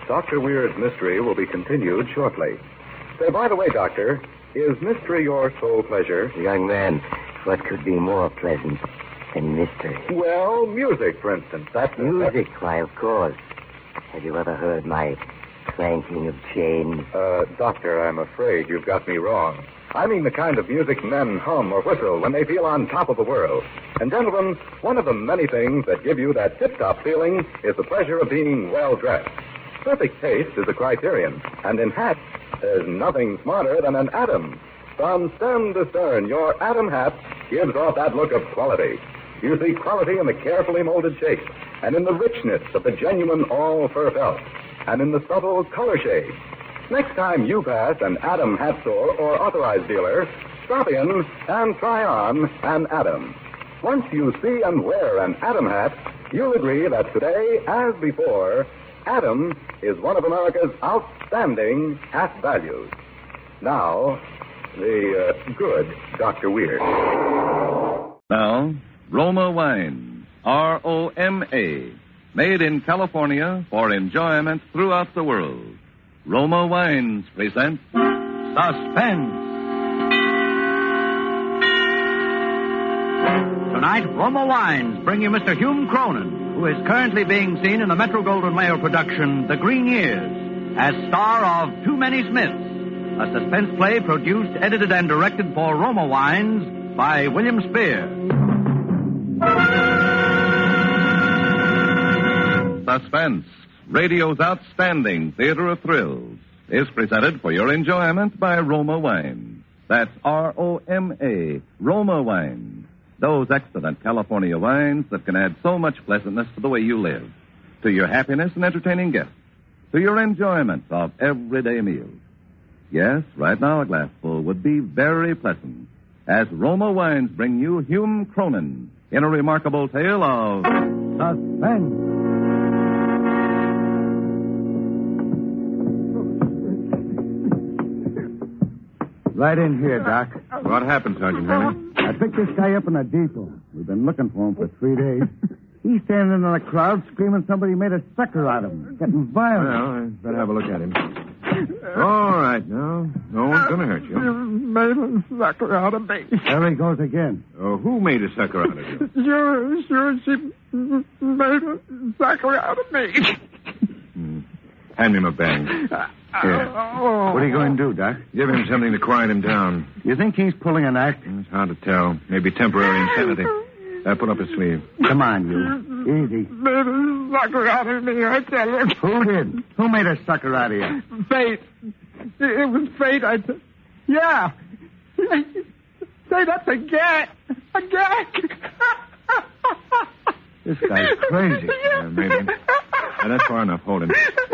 Dr. Weir's mystery will be continued shortly. Say, by the way, Doctor, is mystery your sole pleasure? Young man, what could be more pleasant than mystery? Well, music, for instance. That's music, why, of course. Have you ever heard my clanking of chains? Doctor, I'm afraid you've got me wrong. I mean the kind of music men hum or whistle when they feel on top of the world. And, gentlemen, one of the many things that give you that tip-top feeling is the pleasure of being well-dressed. Perfect taste is a criterion, and in hats, there's nothing smarter than an Adam. From stem to stern, your Adam hat gives off that look of quality. You see quality in the carefully molded shape, and in the richness of the genuine all-fur felt, and in the subtle color shade. Next time you pass an Adam hat store or authorized dealer, stop in and try on an Adam. Once you see and wear an Adam hat, you'll agree that today, as before, Adam is one of America's outstanding hat values. Now, the good Dr. Weir. Now, Roma Wines, R-O-M-A, made in California for enjoyment throughout the world. Roma Wines present Suspense. Tonight, Roma Wines bring you Mr. Hume Cronin, who is currently being seen in the Metro-Goldwyn-Mayer production, The Green Years, as star of Too Many Smiths, a suspense play produced, edited, and directed for Roma Wines by William Spear. Suspense, radio's outstanding theater of thrills, is presented for your enjoyment by Roma Wines. That's R-O-M-A, Roma Wines. Those excellent California wines that can add so much pleasantness to the way you live, to your happiness and entertaining guests, to your enjoyment of everyday meals. Yes, right now a glassful would be very pleasant, as Roma Wines bring you Hume Cronin in a remarkable tale of suspense. Right in here, Doc. What happened, Sergeant Henry? I picked this guy up in a depot. We've been looking for him for 3 days. He's standing in the crowd screaming somebody made a sucker out of him. Getting violent. Well, I better have a look at him. All right, now. No one's going to hurt you. Made a sucker out of me. There he goes again. Oh, who made a sucker out of you? Sure, she made a sucker out of me. Hand him a bang. Here. What are you going to do, Doc? Give him something to quiet him down. You think he's pulling an act? It's hard to tell. Maybe temporary insanity. Pull up his sleeve. Come on, you. Easy. Made a sucker out of me, I tell you. Who did? Who made a sucker out of you? Fate. It was fate, Yeah. Say, that's a gag. A gag. This guy's crazy. Maybe. That's far enough. Hold him.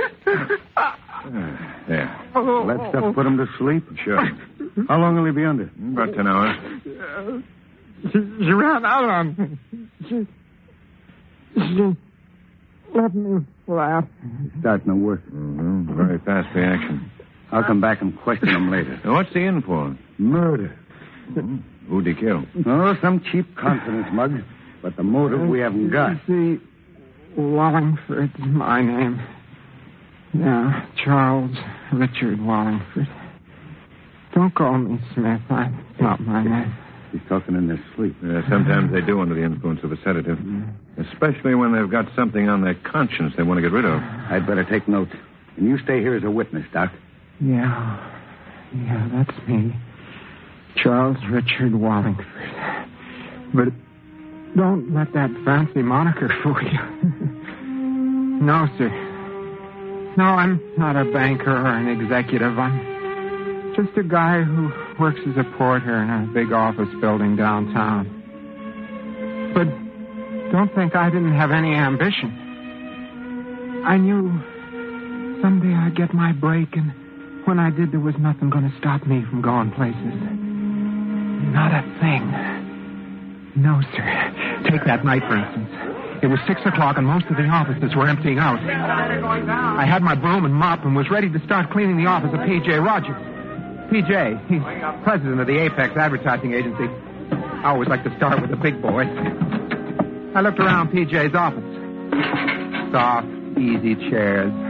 There. That stuff put him to sleep? Sure. How long will he be under? About 10 hours. She ran out on me. She let me laugh. It's starting to work. Mm-hmm. Very fast reaction. I'll come back and question him later. Now, what's he in for? Murder. Who'd he kill? Oh, some cheap confidence mug. But the motive we haven't got. See, Wallingford's my name. Yeah, Charles Richard Wallingford. Don't call me Smith. That's not my name. He's talking in their sleep. Yeah, sometimes they do under the influence of a sedative. Especially when they've got something on their conscience they want to get rid of. I'd better take note. And you stay here as a witness, Doc. Yeah, that's me. Charles Richard Wallingford. But don't let that fancy moniker fool you. No, sir. No, I'm not a banker or an executive. I'm just a guy who works as a porter in a big office building downtown. But don't think I didn't have any ambition. I knew someday I'd get my break, and when I did, there was nothing going to stop me from going places. Not a thing. No, sir. Take that night, for instance. It was 6 o'clock, and most of the offices were emptying out. I had my broom and mop and was ready to start cleaning the office of P.J. Rogers. P.J., he's president of the Apex Advertising Agency. I always like to start with the big boys. I looked around P.J.'s office. Soft, easy chairs,